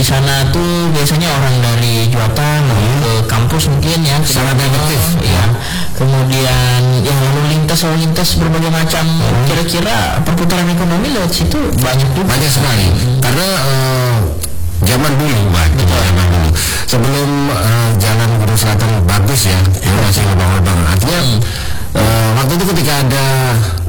Di sana tuh biasanya orang dari Juatan mau ke kampus mungkin ya, sangat efektif ya. Kemudian yang lalu lintas berbagai macam. Kira-kira perputaran ekonomi lewat situ banyak juga. Banyak sekali. Karena zaman dulu, zaman dulu sebelum jalan Gunung Selatan bagus ya, masih lubang-lubang. Artinya waktu itu ketika ada